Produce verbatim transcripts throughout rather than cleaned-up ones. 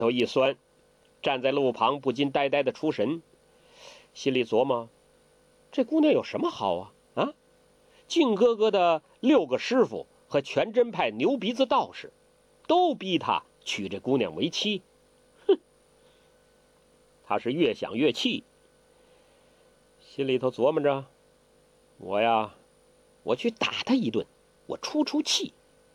头一酸，站在路旁不禁呆呆的出神，心里琢磨：这姑娘有什么好啊？啊，靖哥哥的六个师傅和全真派牛鼻子道士，都逼他娶这姑娘为妻。哼！他是越想越气，心里头琢磨着：我呀，我去打他一顿，我出出气。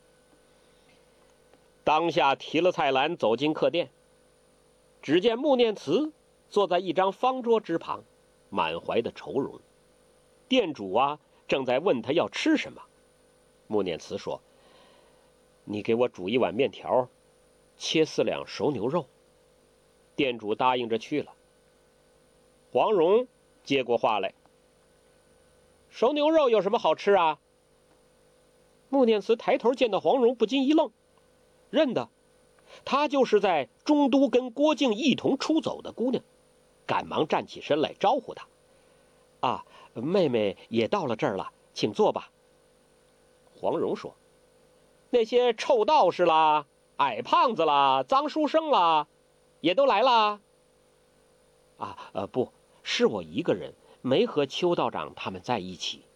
当下提了菜篮走进客店，只见穆念慈坐在一张方桌之旁，满怀的愁容。店主啊正在问他要吃什么。穆念慈说：你给我煮一碗面条，切四两熟牛肉。店主答应着去了。黄蓉接过话来：熟牛肉有什么好吃啊？穆念慈抬头见到黄蓉，不禁一愣，认得她就是在中都跟郭靖一同出走的姑娘，赶忙站起身来招呼她：啊，妹妹也到了这儿了，请坐吧。黄蓉说：那些臭道士啦、矮胖子啦、脏书生啦，也都来啦？啊，呃，不是我一个人，没和邱道长他们在一起。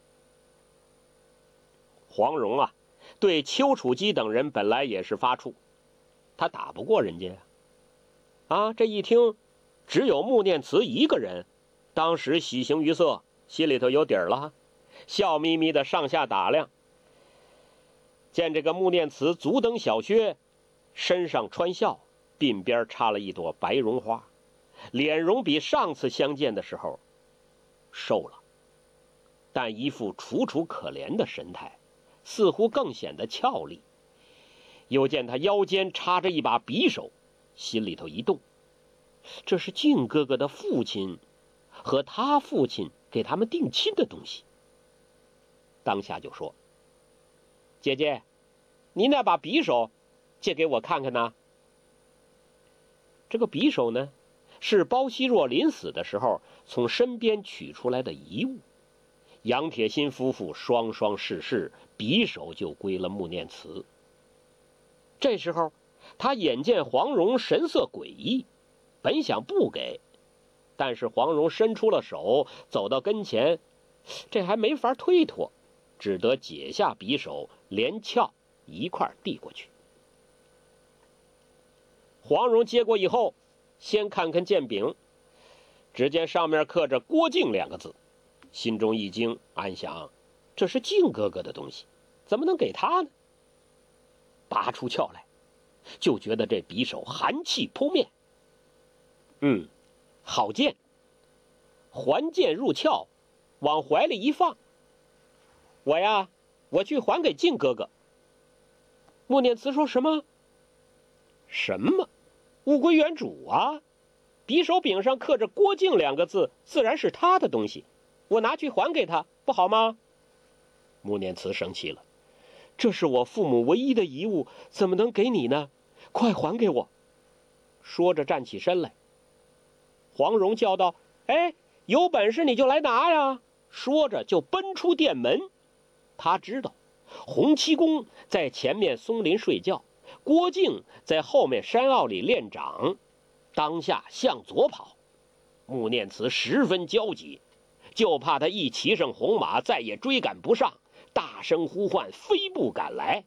黄蓉啊，对丘处机等人本来也是发怵，他打不过人家呀。啊，这一听只有穆念慈一个人，当时喜形于色，心里头有底儿了，笑眯眯的上下打量。见这个穆念慈足蹬小靴，身上穿孝，鬓边插了一朵白绒花，脸容比上次相见的时候瘦了，但一副楚楚可怜的神态，似乎更显得俏丽。又见他腰间插着一把匕首，心里头一动，这是靖哥哥的父亲和他父亲给他们定亲的东西。当下就说：姐姐，你那把匕首借给我看看呢。这个匕首呢，是包惜若临死的时候从身边取出来的遗物。杨铁心夫妇双双逝世，匕首就归了穆念慈。这时候他眼见黄蓉神色诡异，本想不给，但是黄蓉伸出了手，走到跟前，这还没法推脱，只得解下匕首，连鞘一块递过去。黄蓉接过以后，先看看剑柄，只见上面刻着郭靖两个字，心中一惊，暗想这是靖哥哥的东西，怎么能给他呢？拔出鞘来，就觉得这匕首寒气扑面。嗯，好剑。还剑入鞘，往怀里一放。我呀，我去还给靖哥哥。穆念慈说：什么？什么？物归原主啊！匕首柄上刻着郭靖两个字，自然是他的东西，我拿去还给他，不好吗？穆念慈生气了：这是我父母唯一的遗物，怎么能给你呢？快还给我！说着站起身来。黄蓉叫道：哎，有本事你就来拿呀！说着就奔出店门。他知道洪七公在前面松林睡觉，郭靖在后面山坳里练掌，当下向左跑。穆念慈十分焦急，就怕他一骑上红马再也追赶不上，大声呼唤，飞步赶来。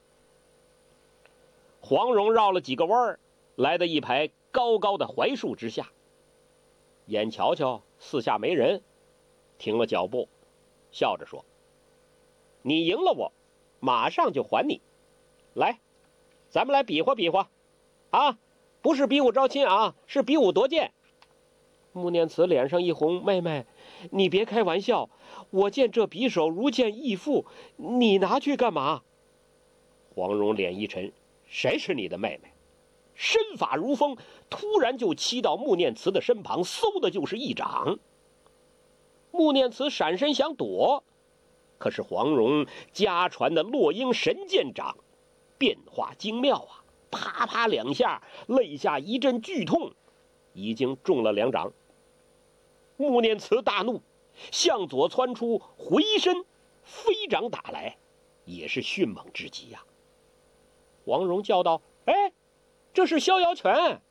黄蓉绕了几个弯儿，来到一排高高的槐树之下，眼瞧瞧四下没人，停了脚步，笑着说：你赢了我，马上就还你。来，咱们来比划比划啊，不是比武招亲啊，是比武夺剑。穆念慈脸上一红：妹妹，你别开玩笑，我见这匕首如见义父，你拿去干嘛？黄蓉脸一沉：谁是你的妹妹？身法如风，突然就骑到穆念慈的身旁，嗖的就是一掌。穆念慈闪身想躲，可是黄蓉家传的落英神剑掌变化精妙啊，啪啪两下，肋下一阵剧痛，已经中了两掌。穆念慈大怒，向左窜出，回身飞掌打来，也是迅猛之极呀、啊。黄蓉叫道：哎，这是逍遥拳！